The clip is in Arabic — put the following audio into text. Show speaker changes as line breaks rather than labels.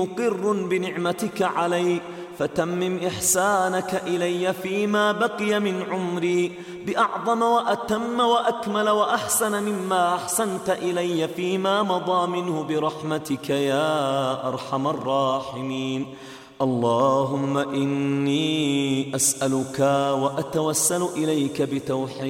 مقر بنعمتك علي، فتمم إحسانك إلي فيما بقي من عمري بأعظم وأتم وأكمل وأحسن مما أحسنت إلي فيما مضى منه برحمتك يا أرحم الراحمين. اللهم إني أسألك وأتوسل إليك بتوحيدك